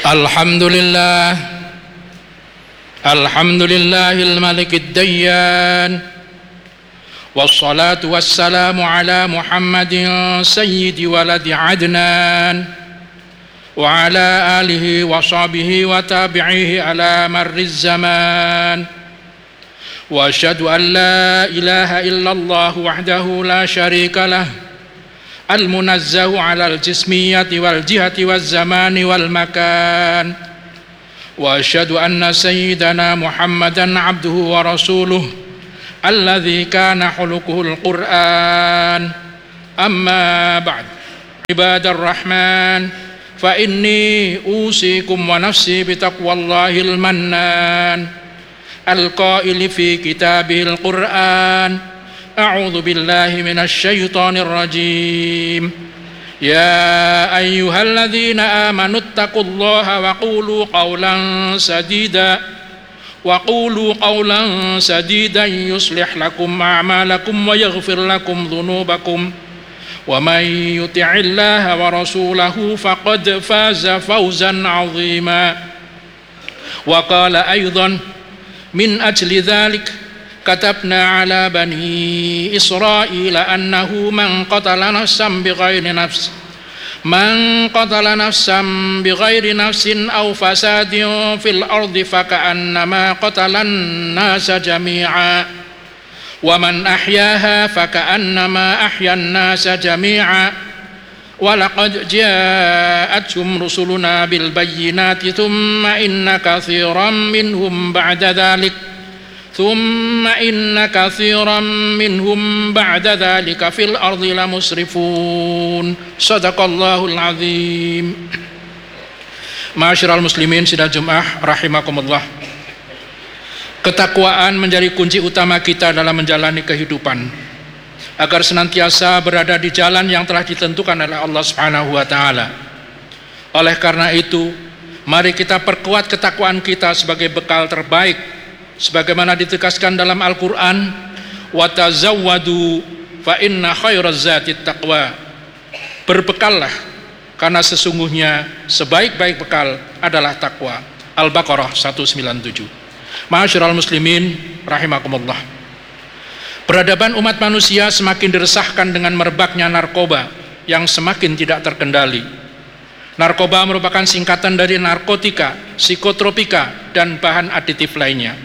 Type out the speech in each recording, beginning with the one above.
Alhamdulillah, Alhamdulillahil Malikid Dayyan, wassalatu wassalamu ala Muhammadin sayyidi waladi Adnan, wa ala alihi wa sahbihi wa tabi'ihi ala marriz zaman. Wa asyhadu an la ilaha illallah wahdahu la syarika lah, al-munazzahu ala al-jismiyati wal jihati wal zamani wal makan. Wa asyhadu anna sayyidana Muhammadan abduhu wa rasuluh alladzi kana khuluquhul Qur'an. Amma ba'd. Ibadar rahman, fa inni usikum wa nafsi bitaqwallahil mannan al-qaili fi kitabihil Qur'an. A'udzu billahi minasy syaithanir rajim. Ya ayyuhalladzina amanu taqullaha wa qulu qawlan sadida yuslih lakum a'malakum wa yaghfir lakum dhunubakum wa man yuti'illaha wa rasulahu faqad faza fawzan 'azima. Wa qala aidan min ajli dhalik katabna ala bani Israila annahu man qatala nafsan bighairi nafsin aw fasadin fil ardi faka'annama qatalan nasa jami'a wa man ahyaha faka'annama ahyan nasa jami'a wa laqad ja'atuhum rusuluna bil bayyinati thumma inna katsiran minhum ba'da dhalika fil ardi lamusrifun. Shadaqallahul azim. Ma'asyiral muslimin sidang Jumat rahimakumullah. Ketakwaan menjadi kunci utama kita dalam menjalani kehidupan, agar senantiasa berada di jalan yang telah ditentukan oleh Allah Subhanahu wa taala. Oleh karena itu, mari kita perkuat ketakwaan kita sebagai bekal terbaik, sebagaimana ditegaskan dalam Al-Quran, wa tazawwadu fa inna khairaz zatit taqwa. Berbekallah, karena sesungguhnya sebaik-baik bekal adalah takwa. Al-Baqarah 197. Ma'asyiral muslimin rahimakumullah. Peradaban umat manusia semakin diresahkan dengan merebaknya narkoba yang semakin tidak terkendali. Narkoba merupakan singkatan dari narkotika, psikotropika, dan bahan aditif lainnya.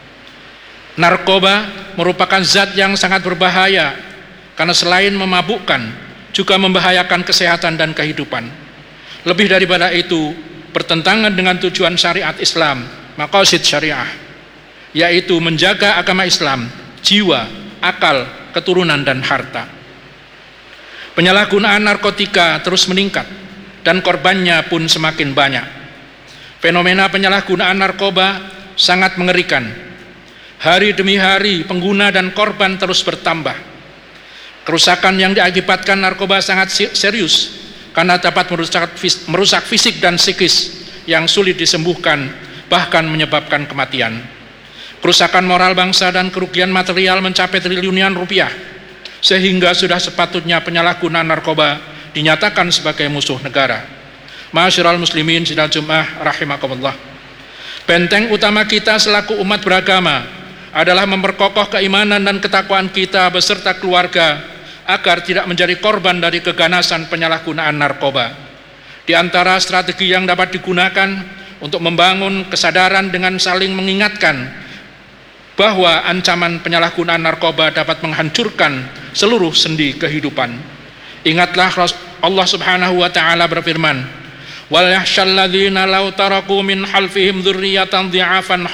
Narkoba merupakan zat yang sangat berbahaya karena selain memabukkan juga membahayakan kesehatan dan kehidupan. Lebih daripada itu, bertentangan dengan tujuan syariat Islam, maqasid syariah, yaitu menjaga agama Islam, jiwa, akal, keturunan, dan harta. Penyalahgunaan narkotika terus meningkat dan korbannya pun semakin banyak. Fenomena penyalahgunaan narkoba sangat mengerikan. Hari demi hari pengguna dan korban terus bertambah. Kerusakan yang diakibatkan narkoba sangat serius karena dapat merusak fisik dan psikis yang sulit disembuhkan, bahkan menyebabkan kematian. Kerusakan moral bangsa dan kerugian material mencapai triliunan rupiah, sehingga sudah sepatutnya penyalahgunaan narkoba dinyatakan sebagai musuh negara. Ma'asyiral muslimin sidang Jumat rahimakumullah. Benteng utama kita selaku umat beragama adalah memperkokoh keimanan dan ketakwaan kita beserta keluarga agar tidak menjadi korban dari keganasan penyalahgunaan narkoba. Di antara strategi yang dapat digunakan untuk membangun kesadaran dengan saling mengingatkan bahwa ancaman penyalahgunaan narkoba dapat menghancurkan seluruh sendi kehidupan. Ingatlah Allah Subhanahu wa taala berfirman, "Wal yahsyal ladzina law taraku min khalfihim dzurriyyatan dhi'afan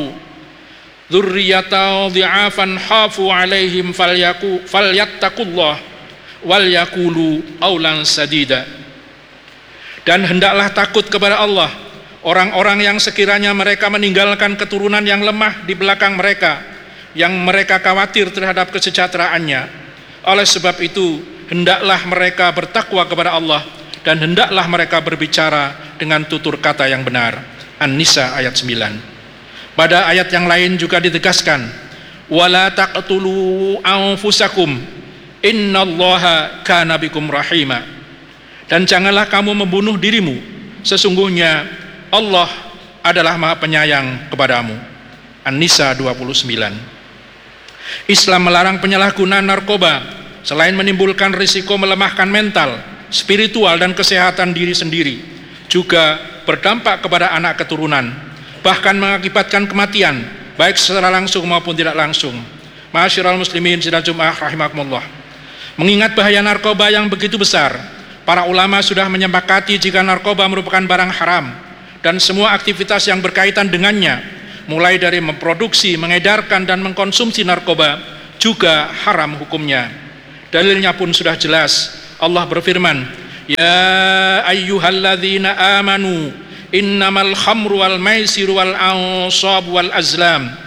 khafu 'alaihim falyattaqullah wal yaqulu qawlan sadida." Dan hendaklah takut kepada Allah orang-orang yang sekiranya mereka meninggalkan keturunan yang lemah di belakang mereka, yang mereka khawatir terhadap kesejahteraannya. Oleh sebab itu, hendaklah mereka bertakwa kepada Allah dan hendaklah mereka berbicara dengan tutur kata yang benar. An-Nisa ayat 9. Pada ayat yang lain juga ditegaskan, wala taqtulu anfusakum innallaha kana bikum rahima. Dan janganlah kamu membunuh dirimu, sesungguhnya Allah adalah Maha Penyayang kepadamu. An-Nisa 29. Islam melarang penyalahgunaan narkoba selain menimbulkan risiko melemahkan mental, spiritual dan kesehatan diri sendiri, juga berdampak kepada anak keturunan, bahkan mengakibatkan kematian baik secara langsung maupun tidak langsung. Ma'asyiral muslimin sidang Jumat rahimakumullah. Mengingat bahaya narkoba yang begitu besar, para ulama sudah menyepakati jika narkoba merupakan barang haram dan semua aktivitas yang berkaitan dengannya, mulai dari memproduksi, mengedarkan dan mengkonsumsi narkoba juga haram hukumnya. Dalilnya pun sudah jelas. Allah berfirman, "Ya ayyuhalladzina amanu innamal khamru wal maisiru wal ansab wal azlam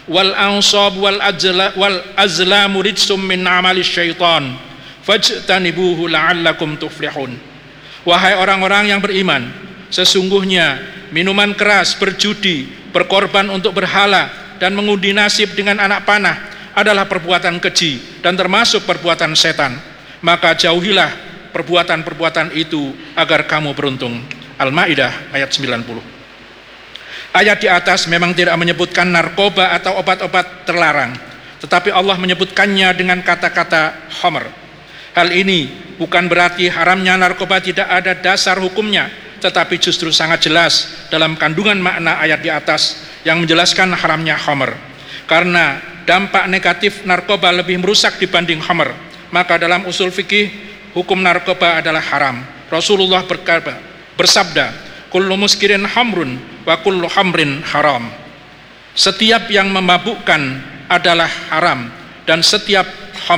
wal azlamu rijsum min amalis syaitan fajtanibuhu la'allakum tuflihun." Wahai orang-orang yang beriman, sesungguhnya minuman keras, berjudi, berkorban untuk berhala dan mengundi nasib dengan anak panah adalah perbuatan keji dan termasuk perbuatan setan. Maka jauhilah perbuatan-perbuatan itu agar kamu beruntung. Al-Maidah ayat 90. Ayat di atas memang tidak menyebutkan narkoba atau obat-obat terlarang, tetapi Allah menyebutkannya dengan kata-kata khamr. Hal ini bukan berarti haramnya narkoba tidak ada dasar hukumnya, tetapi justru sangat jelas dalam kandungan makna ayat di atas yang menjelaskan haramnya khamr. Karena dampak negatif narkoba lebih merusak dibanding khamr, maka dalam usul fikih hukum narkoba adalah haram. Rasulullah bersabda, "Kullu muskirin hamrun wa kullu hamrin haram." Setiap yang memabukkan adalah haram dan setiap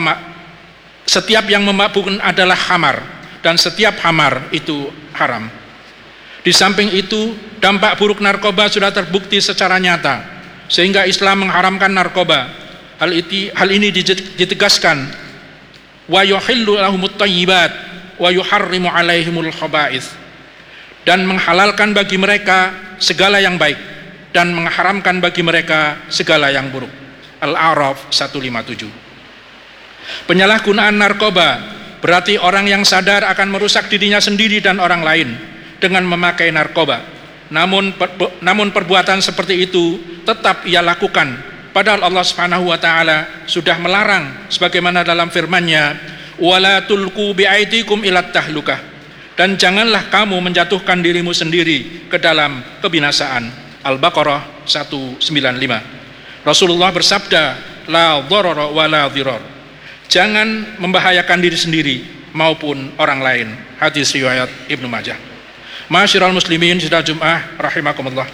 yang memabukkan adalah khamar dan setiap khamar itu haram. Di samping itu, dampak buruk narkoba sudah terbukti secara nyata, sehingga Islam mengharamkan narkoba. Hal ini ditegaskan, wa yuhillu lahumut thayyibat wa yuharrimu alaihimul khaba'ith, dan menghalalkan bagi mereka segala yang baik dan mengharamkan bagi mereka segala yang buruk. Al-A'raf 157. Penyalahgunaan narkoba berarti orang yang sadar akan merusak dirinya sendiri dan orang lain dengan memakai narkoba. Namun perbuatan seperti itu tetap ia lakukan, padahal Allah Subhanahu wa taala sudah melarang sebagaimana dalam firman-Nya, "Wala tulqu bi'aidikum ilat tahlukah." Dan janganlah kamu menjatuhkan dirimu sendiri ke dalam kebinasaan. Al-Baqarah 195. Rasulullah bersabda, "La dharara wa la dhirar." Jangan membahayakan diri sendiri maupun orang lain. Hadis riwayat Ibnu Majah. Ma'asyiral muslimin sidang Jumat rahimakumullah.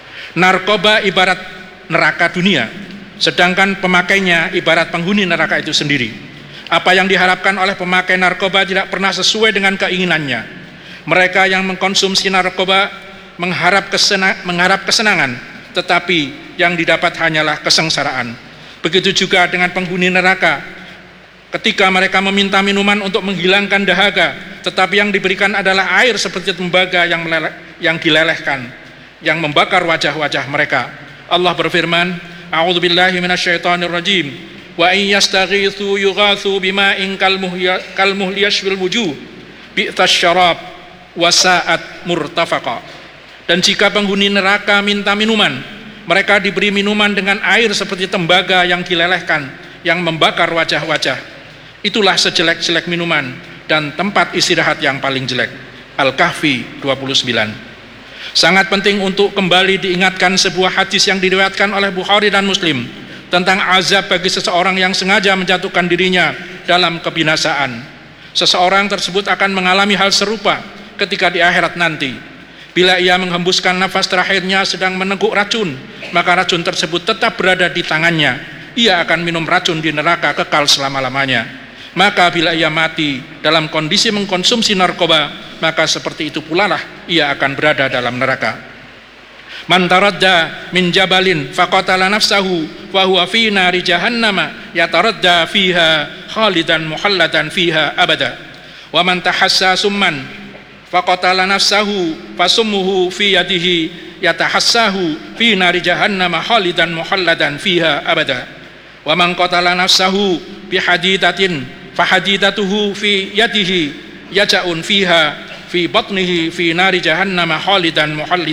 Narkoba ibarat neraka dunia, sedangkan pemakainya ibarat penghuni neraka itu sendiri. Apa yang diharapkan oleh pemakai narkoba tidak pernah sesuai dengan keinginannya. Mereka yang mengkonsumsi narkoba mengharap kesenangan, tetapi yang didapat hanyalah kesengsaraan. Begitu juga dengan penghuni neraka. Ketika mereka meminta minuman untuk menghilangkan dahaga, tetapi yang diberikan adalah air seperti tembaga yang dilelehkan, yang membakar wajah-wajah mereka. Allah berfirman, "A'udzubillahi minasyaitonirrajim. Wa in yastaghitsu yughatsu bima'in kalmuhli yashfil wujuh. Bi'tas syarab wa sa'at murtafaqa." Dan jika penghuni neraka minta minuman, mereka diberi minuman dengan air seperti tembaga yang dilelehkan, yang membakar wajah-wajah. Itulah sejelek-jelek minuman dan tempat istirahat yang paling jelek. Al-Kahfi 29. Sangat penting untuk kembali diingatkan sebuah hadis yang diriwayatkan oleh Bukhari dan Muslim tentang azab bagi seseorang yang sengaja menjatuhkan dirinya dalam kebinasaan. Seseorang tersebut akan mengalami hal serupa ketika di akhirat nanti. Bila ia menghembuskan nafas terakhirnya sedang meneguk racun, maka racun tersebut tetap berada di tangannya. Ia akan minum racun di neraka kekal selama-lamanya. Maka bila ia mati dalam kondisi mengkonsumsi narkoba, maka seperti itu pula lah ia akan berada dalam neraka. Man taradda min jabalin faqatala nafsahu wa huwa fi nari jahannama yataradda fiha khalidan muhalladan fiha abada. Wa man tahassa summan faqatala nafsahu fasummuhu fi yadihi yatahassahu fi nari jahannama khalidan muhalladan fiha abada. Wa man qatala nafsahu bihadidatin fahadidatuhu fi yadihi yaja'un fiha fi batnihi fi nari jahannama khalidan muhallidan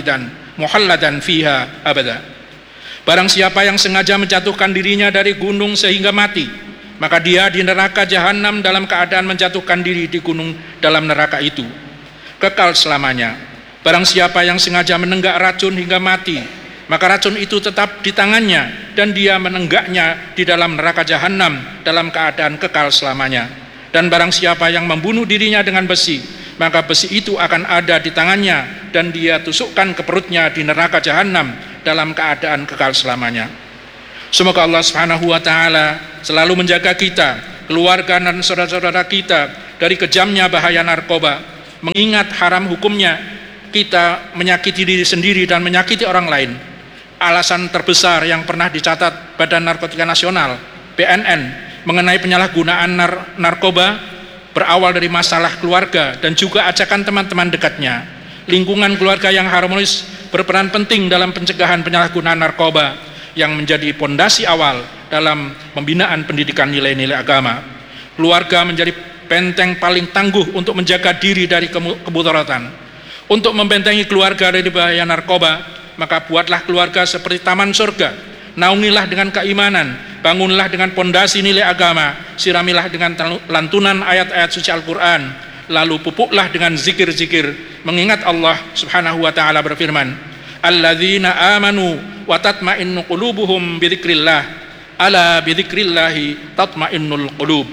muhalladan fiha abada. Barang siapa yang sengaja menjatuhkan dirinya dari gunung sehingga mati, maka dia di neraka jahanam dalam keadaan menjatuhkan diri di gunung dalam neraka itu, kekal selamanya. Barang siapa yang sengaja menenggak racun hingga mati, maka racun itu tetap di tangannya dan dia menenggaknya di dalam neraka jahanam dalam keadaan kekal selamanya. Dan barang siapa yang membunuh dirinya dengan besi, maka besi itu akan ada di tangannya dan dia tusukkan ke perutnya di neraka jahanam dalam keadaan kekal selamanya. Semoga Allah Subhanahu wa taala selalu menjaga kita, keluarga dan saudara-saudara kita dari kejamnya bahaya narkoba. Mengingat haram hukumnya kita menyakiti diri sendiri dan menyakiti orang lain. Alasan terbesar yang pernah dicatat Badan Narkotika Nasional BNN mengenai penyalahgunaan narkoba berawal dari masalah keluarga dan juga ajakan teman-teman dekatnya. Lingkungan keluarga yang harmonis berperan penting dalam pencegahan penyalahgunaan narkoba yang menjadi pondasi awal dalam pembinaan pendidikan nilai-nilai agama. Keluarga menjadi benteng paling tangguh untuk menjaga diri dari kemudaratan. Untuk membentengi keluarga dari bahaya narkoba, maka buatlah keluarga seperti taman surga. Naungilah dengan keimanan, bangunlah dengan pondasi nilai agama, siramilah dengan lantunan ayat-ayat suci Al-Quran, lalu pupuklah dengan zikir-zikir. Mengingat Allah Subhanahu wa ta'ala berfirman, alladzina amanu wa tatma'innu qulubuhum bidzikrillah, ala bidzikrillahi tatma'innul qulub.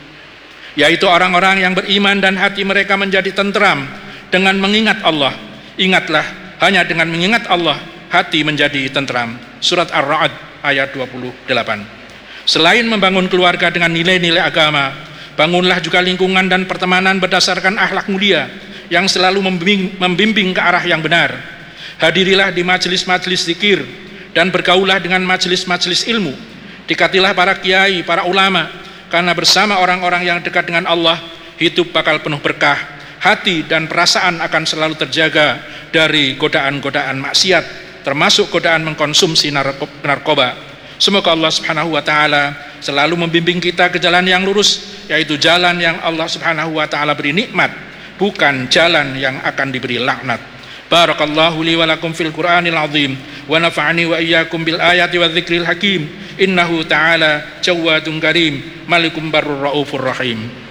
Yaitu orang-orang yang beriman dan hati mereka menjadi tentram dengan mengingat Allah. Ingatlah, hanya dengan mengingat Allah hati menjadi tentram. Surat Ar-Ra'd ayat 28. Selain membangun keluarga dengan nilai-nilai agama, bangunlah juga lingkungan dan pertemanan berdasarkan akhlak mulia yang selalu membimbing ke arah yang benar. Hadirilah di majelis-majelis zikir dan bergaulah dengan majelis-majelis ilmu. Dekatilah para kiai, para ulama, karena bersama orang-orang yang dekat dengan Allah, hidup bakal penuh berkah. Hati dan perasaan akan selalu terjaga dari godaan-godaan maksiat, termasuk godaan mengkonsumsi narkoba. Semoga Allah Subhanahu wa taala selalu membimbing kita ke jalan yang lurus, yaitu jalan yang Allah Subhanahu wa taala beri nikmat, bukan jalan yang akan diberi laknat. Barakallahu li wa lakum fil Qur'anil azim wa nafa'ani wa iyyakum bil ayati wa dzikril hakim. Innahu ta'ala jawadun karim, malikum barur raufur rahim.